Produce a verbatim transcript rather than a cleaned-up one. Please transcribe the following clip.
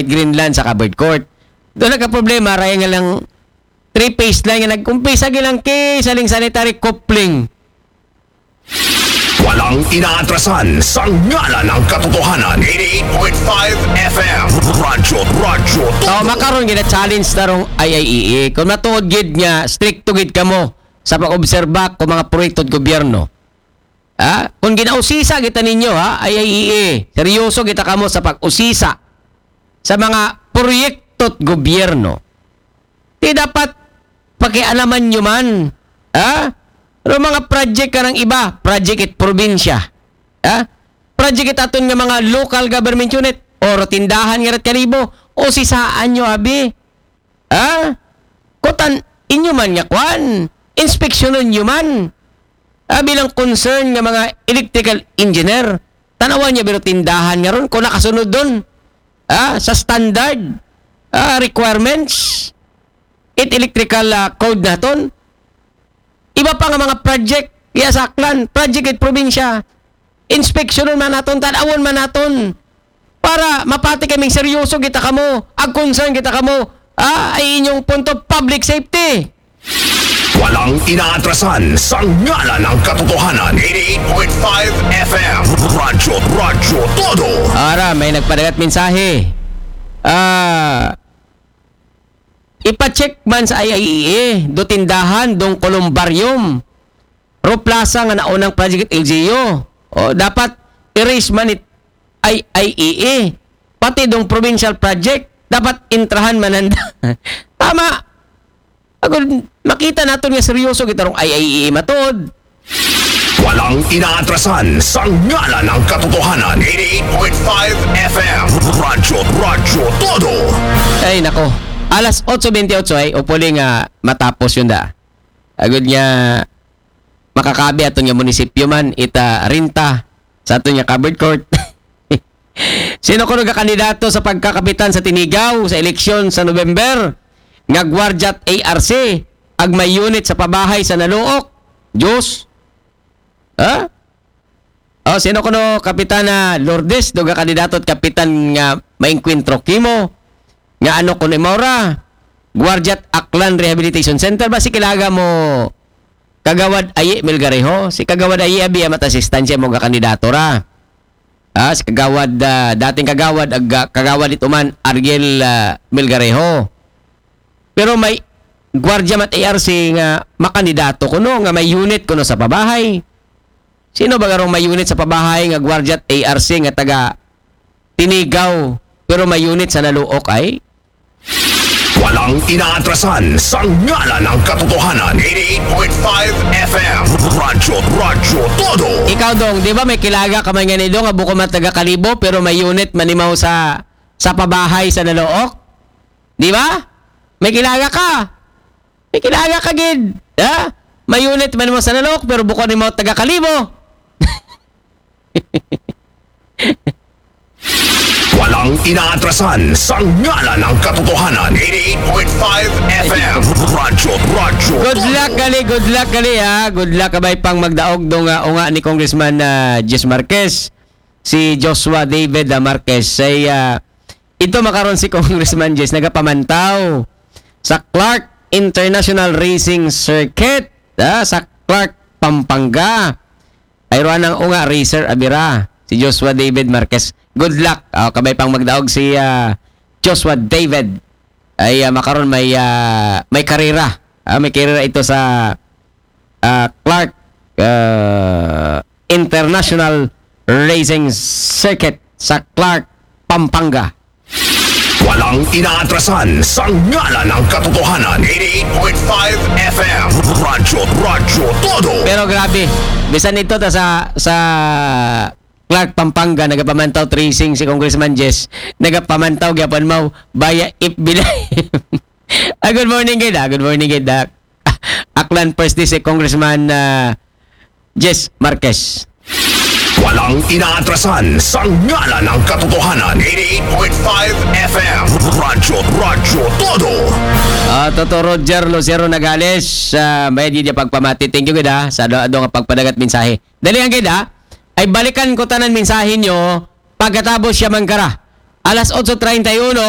White, Greenland sa Bird Court. Doon nagka-problema, raya nga lang three-phase line nga nagkumpisa gilang kay saling sanitary coupling. Walang inaatrasan sa ngalan ng katotohanan. eighty-eight point five F M Radyo, Radyo So, makaroon gina challenge tarong I I E A. Kung matuod gid nga, strict to gid kamo sa pag-obserba kung mga proyekto at gobyerno. Ha? Kung ginausisa kita ninyo, ha, I I E A, seryoso kita kamo sa pag-usisa sa mga proyekto at gobyerno. Di dapat pakialaman nyo man. Ha? Pero mga project ka ng iba, project it probinsya. Ha? Project it aton nga mga local government unit o tindahan nga rat kalibo o sisaan nyo abi. Ha? Kutan inyo man nga kwan. Inspeksyonon nyo man. Ha? Bilang concern nga mga electrical engineer. Tanawan nyo pero tindahan nga ron kung nakasunod dun. Ha? Sa standard ha? Requirements. It electrical uh, code naton. Iba pa nga mga project, yasaklan, project at probinsya. Inspeksyonon man naton, tanawon man naton. Para mapati kaming seryoso kita kamo, ang concern kita kamo, ah, ay inyong punto public safety. Walang inaatrasan sa ngalan ng katotohanan. eighty-eight point five F M Radyo, Radyo Todo. Ara, may nagpadagat mensahe. Ah... Ipacheck man sa I I E A, do tindahan, dong columbarium, ro plaza nga naunang project L G U. O, dapat erase man it I I E A. Pati dong provincial project, dapat intrahan mananda. Tama. Ako, makita natin nga seryoso kita rong I I E A matod. Walang inaatrasan sa ngalan ng katotohanan. eighty-eight point five F M Radyo, Radyo Todo. Ay, nako. Alas eight twenty-eight ay upuli nga matapos yun da. Agad nga makakabi ato nga munisipyo man ita rinta sa ato nga covered court. Sino ko nga kandidato sa pagkakapitan sa Tinigaw sa eleksyon sa November? Nga gwardyat A R C ag may unit sa pabahay sa Naluok. Diyos. Ha? Oh, sino ko no Kapitana Lourdes do nga kandidato at kapitan nga maingkwentro kimo? Nga ano kuno Maura, Guardiat Aklan Rehabilitation Center ba si kilaga mo Kagawad Ayi Melgarejo? Si Kagawad Ayi abi amat asistansya mo ga kandidato ra. Ah, si Kagawad uh, dating Kagawad ag Kagawad ituman Ariel uh, Melgarejo. Pero may Guardia mat A R C nga makandidato kuno nga may unit kuno sa pabahay. Sino ba garong may unit sa pabahay nga Guardiat A R C nga taga Tinigaw pero may unit sa Naluok ay? Walang inaatrasan sa ngalan ng katotohanan. eighty-eight point five F M Radyo, Radyo Todo. Ikaw dong, di ba may kilaga ka man ganito nga buko mataga kalibo pero may unit manimaw sa sa pabahay sa Naluok? Di ba? May kilaga ka. May kilaga ka gid. Ha? May unit manimaw sa Naluok pero buko ni mo taga kalibo. Walang inaatrasan sa ngalan ng katotohanan. eighty-eight point five F M Radyo, Radyo Good luck gali, good luck gali ha. Good luck kabay pang magdaog dong uh, unga ni Congressman uh, Jess Marquez. Si Joshua David uh, Marquez ay uh, ito makaroon si Congressman Jess nagapamantaw sa Clark International Racing Circuit uh, sa Clark, Pampanga. Ay ruan ng unga racer abira si Joshua David Marquez. Good luck. Uh, kabay pang magdaog si uh, Joshua David ay uh, makaroon may uh, may karera. Uh, may karera ito sa uh, Clark uh, International Racing Circuit sa Clark, Pampanga. Walang inaatrasan sa ngalan ng katotohanan. eighty-eight point five F M Radyo, Radyo Todo. Pero grabe, bisan ito ta sa sa Clark, Pampanga, nagapamantaw tracing si Congressman Jess. Nagapamantaw gyapon mo baya ipbilay. ah, good morning gid. Ah. Good morning gid. Ah. Aklan First District Congressman uh, Jess Marquez. Walang inaatrasan sa ngalan ng katotohanan. eighty-eight point five F M Radyo, Radyo Todo. Ah, uh, Toto Roger Lucero Nagales, uh, may di pagpamati. Thank you gid ha sa do nga pagpadagat mensahe. Dali ang gid ha. Ay balikan ko tanan mensahe nyo pagkatapos siya mangkara. Alas eight thirty-one